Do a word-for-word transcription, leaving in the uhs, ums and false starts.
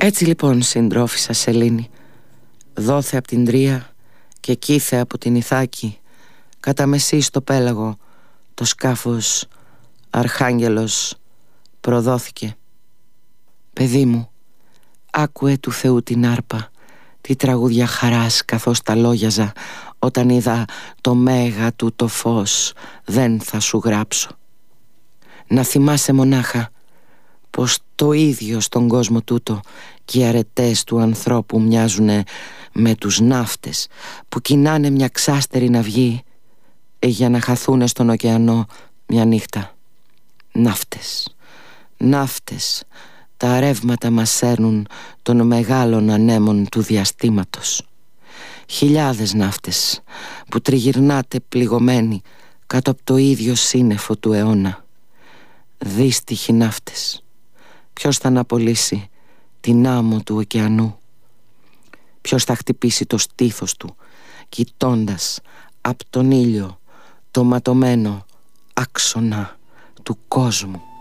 Έτσι λοιπόν, συντρόφισσα Σελήνη, δόθε απ' την Τρία και κήθε από την Ιθάκη, κατά μεσή στο πέλαγο, το σκάφος Αρχάγγελος προδόθηκε. Παιδί μου, άκουε του Θεού την άρπα, τι τραγούδια χαράς καθώς τα λόγιαζα, όταν είδα το μέγα του το φως, δεν θα σου γράψω. Να θυμάσαι μονάχα πως το ίδιο στον κόσμο τούτο και οι αρετές του ανθρώπου μοιάζουνε με τους ναύτες που κοινάνε μια ξάστερη ναυγή για να χαθούνε στον ωκεανό μια νύχτα. Ναύτες, ναύτες, τα ρεύματα μας σέρνουν των μεγάλων ανέμων του διαστήματος. Χιλιάδες ναύτες που τριγυρνάτε πληγωμένοι κάτω από το ίδιο σύννεφο του αιώνα. Δύστιχοι ναύτες. Ποιος θα αναπολύσει την άμμο του ωκεανού? Ποιος θα χτυπήσει το στήθος του κοιτώντας απ' τον ήλιο το ματωμένο άξονα του κόσμου?